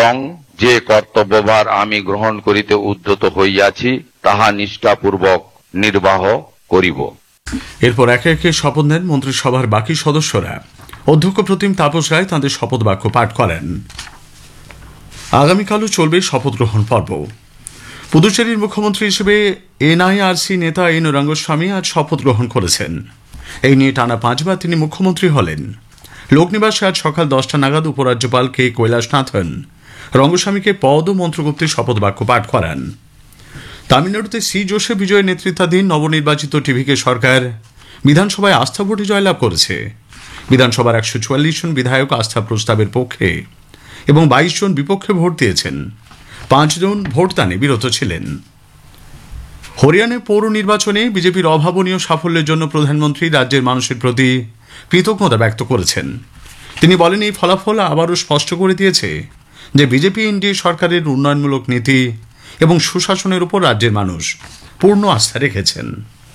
বরং যে কর্তব্যভার আমি গ্রহণ করিতে উদ্যত হইয়াছি তাহা নিষ্ঠাপূর্বক নির্বাহ করিব। এরপর একে একে শপথ নেন মন্ত্রিসভার বাকি সদস্যরা। অধ্যক্ষ প্রতিম তাপস রায় তাঁদের শপথ বাক্য পাঠ করেন। আগামীকালও চলবে শপথ গ্রহণ পর্ব। পুদুচেরির মুখ্যমন্ত্রী হিসেবে এনআইআরসি নেতা এন রঙ্গস্বামী আজ শপথ গ্রহণ করেছেন। এই নিয়ে টানা 5 বার তিনি মুখ্যমন্ত্রী হলেন। লোকনিবাসে আজ সকাল 10টা নাগাদ উপরাজ্যপাল কে কৈলাসনাথন রঙ্গস্বামীকে পদ ও মন্ত্রগুপ্তের শপথ বাক্য পাঠ করান। তামিলনাড়ুতে সি জোসেফ বিজয়ের নেতৃত্বাধীন নবনির্বাচিত টিভিকে সরকার বিধানসভায় আস্থা ভোটে জয়লাভ করেছে। বিধানসভার 144 জন বিধায়ক আস্থা প্রস্তাবের পক্ষে এবং 22 জন বিপক্ষে ভোট দিয়েছেন। 5 জন ভোটদানে বিরত ছিলেন। হরিয়ানায় পৌর নির্বাচনে বিজেপির অভাবনীয় সাফল্যের জন্য প্রধানমন্ত্রী রাজ্যের মানুষের প্রতি কৃতজ্ঞতা ব্যক্ত করেছেন। তিনি বলেন, এই ফলাফল আবারও স্পষ্ট করে দিয়েছে যে বিজেপি এনডিএ সরকারের উন্নয়নমূলক নীতি এবং সুশাসনের উপর রাজ্যের মানুষ পূর্ণ আস্থা রেখেছেন।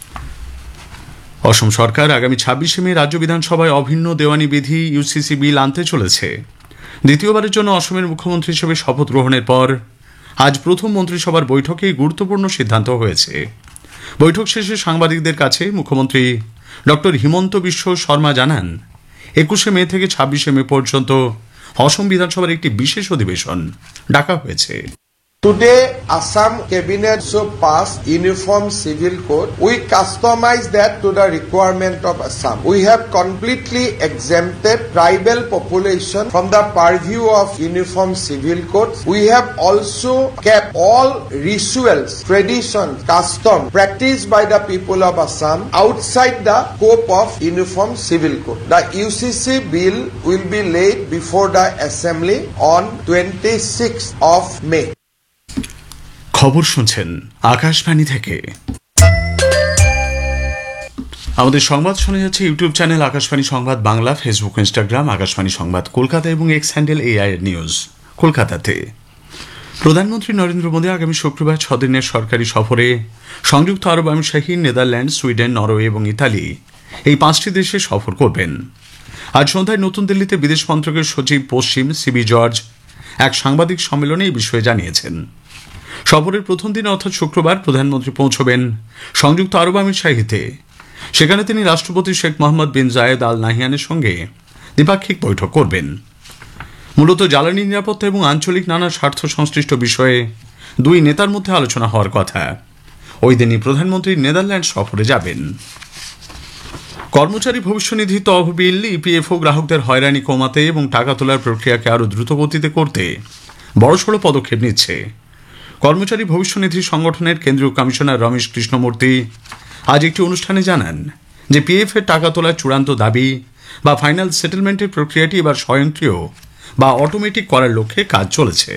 অসম সরকার আগামী 26শে মে রাজ্য বিধানসভায় অভিন্ন দেওয়ানি বিধি ইউসিসি বিল আনতে চলেছে। দ্বিতীয়বারের জন্য অসমের মুখ্যমন্ত্রী হিসেবে শপথ গ্রহণের পর আজ প্রথম মন্ত্রিসভার বৈঠকে গুরুত্বপূর্ণ সিদ্ধান্ত হয়েছে। বৈঠক শেষে সাংবাদিকদের কাছে মুখ্যমন্ত্রী ডক্টর হিমন্ত বিশ্ব শর্মা জানান, 21শে মে থেকে 26শে মে পর্যন্ত অসম বিধানসভার একটি বিশেষ অধিবেশন ডাকা হয়েছে। Today, Assam Cabinet should pass Uniform Civil Code. We customize that to the requirement of Assam. We have completely exempted tribal population from the purview of Uniform Civil Code. We have also kept all rituals, traditions, customs practiced by the people of Assam outside the scope of Uniform Civil Code. The UCC bill will be laid before the Assembly on 26th of May. খবর শুনছেন আকাশবাণী থেকে। আমাদের সংবাদ শোনা যাচ্ছে YouTube channel Akashvani সংবাদ Bangla, Facebook, Instagram Akashvani সংবাদ কলকাতা এবং এক্স হ্যান্ডেল এআইআর নিউজ কলকাতাতে। প্রধানমন্ত্রী নরেন্দ্র মোদী আগামী শুক্রবার 6 দিনের সরকারি সফরে সংযুক্ত আরব আমিরশাহী, নেদারল্যান্ড, সুইডেন, নরওয়ে এবং ইতালি এই 5টি দেশে সফর করবেন। আজ সন্ধ্যায় নতুন দিল্লিতে বিদেশ মন্ত্রকের সচিব পশ্চিম সিবি জর্জ এক সাংবাদিক সম্মেলনে এই বিষয়ে জানিয়েছেন। সফরের প্রথম দিন অর্থাৎ শুক্রবার প্রধানমন্ত্রী পৌঁছবেন সংযুক্ত আরব আমিরশাহীতে। সেখানে তিনি রাষ্ট্রপতি শেখ মোহাম্মদ বিন জায়েদ আল নাহিয়ানের সঙ্গে দ্বিপাক্ষিক বৈঠক করবেন। মূলত জ্বালানি নিরাপত্তা এবং আঞ্চলিক নানা স্বার্থ সংশ্লিষ্ট বিষয়ে দুই নেতার মধ্যে আলোচনা হওয়ার কথা। ওই দিনই প্রধানমন্ত্রী নেদারল্যান্ড সফরে যাবেন। কর্মচারী ভবিষ্যনিধি তহবিল ইপিএফও গ্রাহকদের হয়রানি কমাতে এবং টাকা তোলার প্রক্রিয়াকে আরও দ্রুত গতিতে করতে বড়সড় পদক্ষেপ নিচ্ছে। কর্মচারী ভবিষ্যনিধি সংগঠনের কেন্দ্রীয় কমিশনার রমেশ কৃষ্ণমূর্তি আজ একটি অনুষ্ঠানে জানান যে পিএফ এর টাকা তোলার চূড়ান্ত দাবি বা ফাইনাল সেটেলমেন্টের প্রক্রিয়াটি এবার স্বয়ংক্রিয় বা অটোমেটিক করার লক্ষ্যে কাজ চলেছে।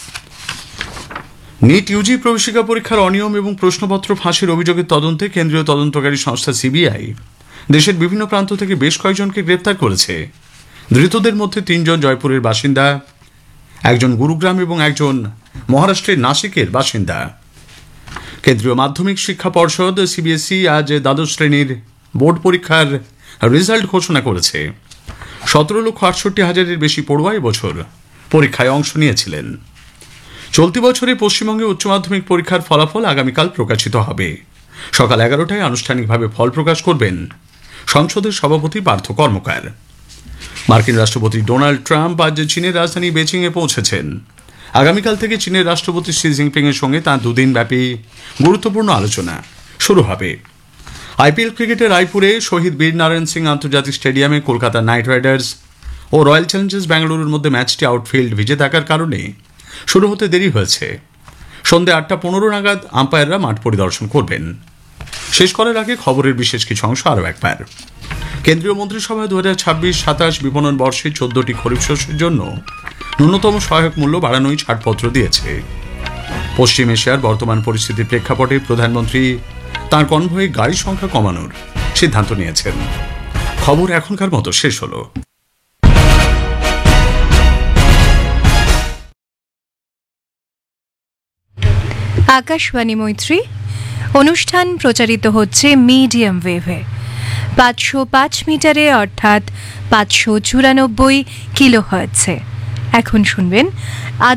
নিট ইউজি প্রবেশিকা পরীক্ষার অনিয়ম এবং প্রশ্নপত্র ফাঁসির অভিযোগের তদন্তে কেন্দ্রীয় তদন্তকারী সংস্থা সিবিআই দেশের বিভিন্ন প্রান্ত থেকে বেশ কয়েকজনকে গ্রেপ্তার করেছে। ধৃতদের মধ্যে 3 জন জয়পুরের বাসিন্দা, একজন গুরুগ্রাম এবং একজন মহারাষ্ট্রের নাসিকের বাসিন্দা। কেন্দ্রীয় মাধ্যমিক শিক্ষা পর্ষদ সিবিএসই আজ দ্বাদশ শ্রেণীর বোর্ড পরীক্ষার রেজাল্ট ঘোষণা করেছে। 17,68,000-এর বেশি পড়ুয়া এবছর পরীক্ষায় অংশ নিয়েছিলেন। চলতি বছরে পশ্চিমবঙ্গে উচ্চ মাধ্যমিক পরীক্ষার ফলাফল আগামীকাল প্রকাশিত হবে। সকাল 11টায় আনুষ্ঠানিকভাবে ফল প্রকাশ করবেন সংসদের সভাপতি পার্থ কর্মকার। মার্কিন রাষ্ট্রপতি ডোনাল্ড ট্রাম্প আজ চীনের রাজধানী বেজিংয়ে পৌঁছেছেন। আগামীকাল থেকে চীনের রাষ্ট্রপতি শি জিনপিং এর সঙ্গে তাঁর 2 দিন ব্যাপী গুরুত্বপূর্ণ আলোচনা শুরু হবে। আইপিএল ক্রিকেটে রায়পুরে শহীদ বীর নারায়ণ সিং আন্তর্জাতিক স্টেডিয়ামে কলকাতা নাইট রাইডার্স ও রয়্যাল চ্যালেঞ্জার্স ব্যাঙ্গালুরুর মধ্যে ম্যাচটি আউটফিল্ড ভিজে থাকার কারণে শুরু হতে দেরি হয়েছে। সন্ধ্যে 8:15 নাগাদ আম্পায়াররা মাঠ পরিদর্শন করবেন। শেষ করার আগে খবরের বিশেষ কিছু অংশ আরও একবার। কেন্দ্রীয় মন্ত্রিসভায় 2026-27 বিপণন বর্ষে 14টি খরিফ শস্যের জন্য ন্যূনতম সহায়ক মূল্য বাড়ানোই ছাড়পত্র দিয়েছে। পশ্চিম এশিয়ার বর্তমান পরিস্থিতির প্রেক্ষাপটে প্রধানমন্ত্রী তাঁর কনভয়ে গাড়ির সংখ্যা কমানোর সিদ্ধান্ত নিয়েছেন। খবর এখনকার মতো শেষ হলো। আকাশবাণী মৈত্রী অনুষ্ঠান প্রচারিত হচ্ছে মিডিয়াম ওয়েভে 505 মিটারে অর্থাৎ 594 কিলোহার্টজে। এখন শুনবেন